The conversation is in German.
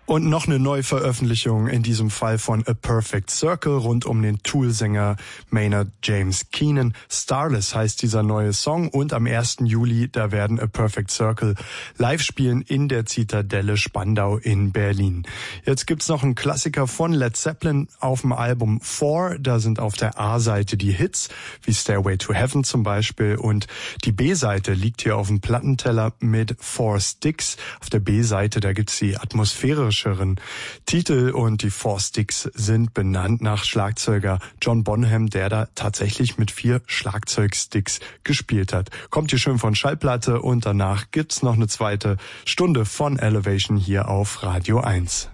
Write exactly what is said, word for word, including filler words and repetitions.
Und noch eine Neuveröffentlichung, in diesem Fall von A Perfect Circle, rund um den Tool-Sänger Maynard James Keenan. Starless heißt dieser neue Song, und am ersten Juli, da werden A Perfect Circle live spielen in der Zitadelle Spandau in Berlin. Jetzt gibt's noch einen Klassiker von Led Zeppelin auf dem Album Four. Da sind auf der A-Seite die Hits, wie Stairway to Heaven zum Beispiel, und die B-Seite liegt hier auf dem Plattenteller mit Four Sticks. Auf der B-Seite, da gibt's die atmosphärische Titel, und die Four Sticks sind benannt nach Schlagzeuger John Bonham, der da tatsächlich mit vier Schlagzeugsticks gespielt hat. Kommt hier schön von Schallplatte, und danach gibt's noch eine zweite Stunde von Elevation hier auf Radio eins.